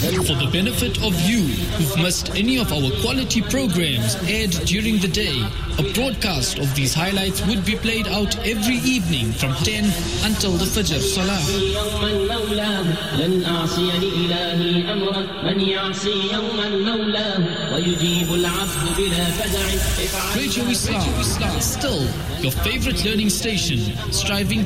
For the benefit of you who've missed any of our quality programs aired during the day, a broadcast of these highlights would be played out every evening from 10 until the Fajr Salah. Radio Islam, still your favorite learning station, striving